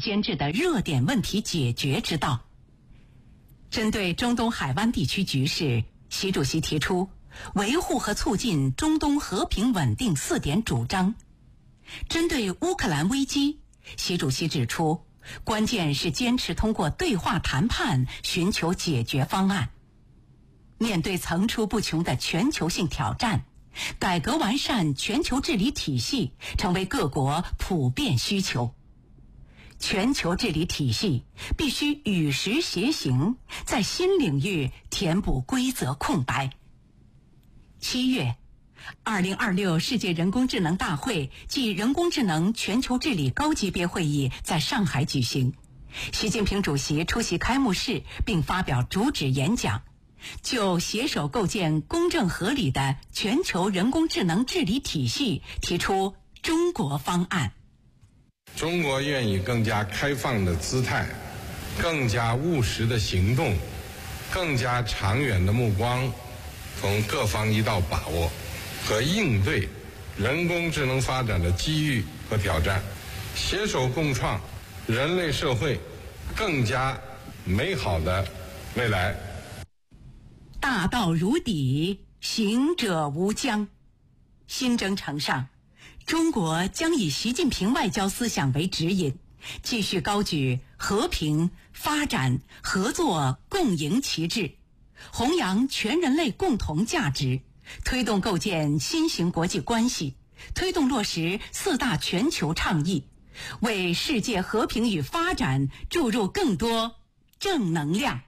监制的热点问题解决之道。针对中东海湾地区局势，习主席提出维护和促进中东和平稳定4点主张。针对乌克兰危机，习主席指出，关键是坚持通过对话谈判寻求解决方案。面对层出不穷的全球性挑战，改革完善全球治理体系成为各国普遍需求。全球治理体系必须与时偕行，在新领域填补规则空白。7月，2026世界人工智能大会暨人工智能全球治理高级别会议在上海举行，习近平主席出席开幕式并发表主旨演讲，就携手构建公正合理的全球人工智能治理体系提出中国方案。 中国愿以更加开放的姿态，更加务实的行动，更加长远的目光，从各方一道把握和应对人工智能发展的机遇和挑战，携手共创人类社会更加美好的未来。 大道如砥，行者无疆。新征程上，中国将以习近平外交思想为指引，继续高举和平、发展、合作、共赢旗帜，弘扬全人类共同价值，推动构建新型国际关系，推动落实4大全球倡议，为世界和平与发展注入更多正能量。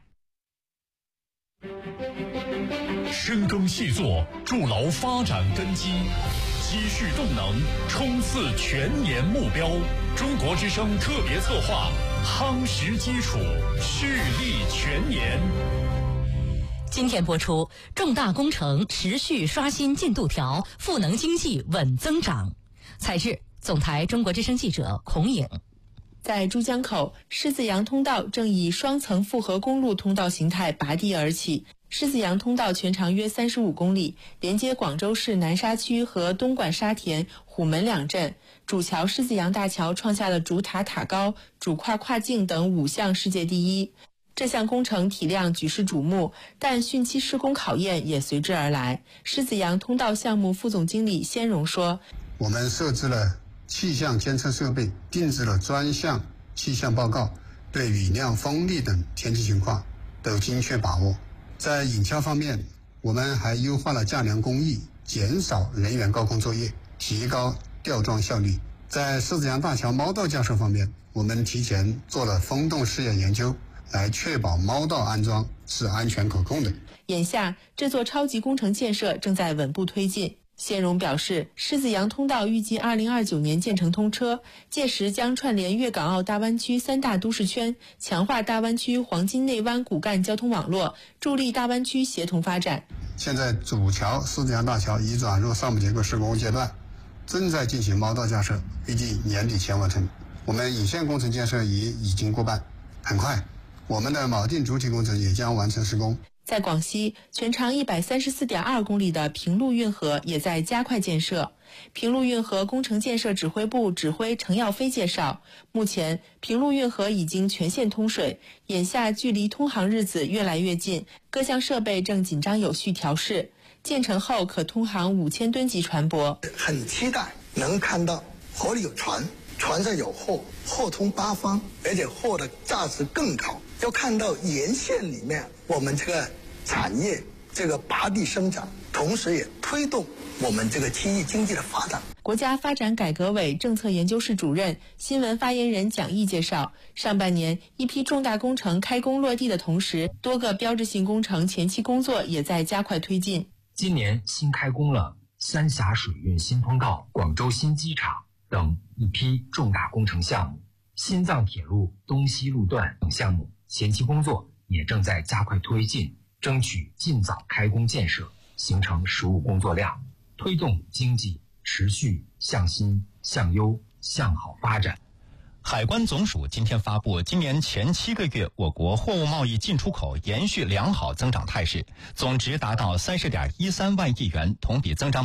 深耕细作，筑牢发展根基，积蓄动能，冲刺全年目标。中国之声特别策划，夯实基础，蓄力全年。 今天播出，重大工程持续刷新进度条，赋能经济稳增长。采制总台中国之声记者孔颖。 在珠江口，狮子洋通道正以双层复合公路通道形态拔地而起。狮子洋通道全长约35公里，连接广州市南沙区和东莞沙田、虎门2镇。主桥狮子洋大桥创下了主塔塔高、主跨跨境等5项世界第一。这项工程体量举世瞩目，但汛期施工考验也随之而来。狮子洋通道项目副总经理先荣说：“ 我们设置了气象监测设备，定制了专项气象报告，对雨量、风力等天气情况都精确把握。在引桥方面，我们还优化了架梁工艺，减少人员高空作业，提高吊装效率。在狮子洋大桥猫道架设方面，我们提前做了风洞试验研究，来确保猫道安装是安全可控的。 眼下，这座超级工程建设正在稳步推进。谢荣表示，狮子洋通道预计2029年建成通车，届时将串联粤港澳大湾区3大都市圈，强化大湾区黄金内湾骨干交通网络，助力大湾区协同发展。 现在主桥狮子洋大桥已转入上部结构施工阶段，正在进行猫道架设，预计年底前完成。我们引线工程建设也已经过半，很快我们的锚定主体工程也将完成施工。 在广西，全长134.2公里的平陆运河也在加快建设。平陆运河工程建设指挥部指挥程耀飞介绍，目前平陆运河已经全线通水，眼下距离通航日子越来越近，各项设备正紧张有序调试，建成后可通航5000吨级船舶。 很期待能看到河里有船，船上有货，货通八方，而且货的价值更高。要看到沿线里面我们这个产业这个拔地生长，同时也推动我们这个区域经济的发展。 国家发展改革委政策研究室主任、新闻发言人蒋毅介绍，上半年一批重大工程开工落地的同时，多个标志性工程前期工作也在加快推进。 今年新开工了三峡水运新通道、广州新机场等一批重大工程项目，新藏铁路东西路段等项目前期工作也正在加快推进，争取尽早开工建设，形成实务工作量，推动经济持续向新、向优、向好发展。 海关总署今天发布，今年前7个月我国货物贸易进出口延续良好增长态势，总值达到30.13万亿元，同比增长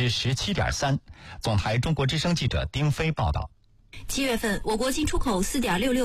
17.3%。总台中国之声记者丁飞报道。 7月份，我国进出口4.66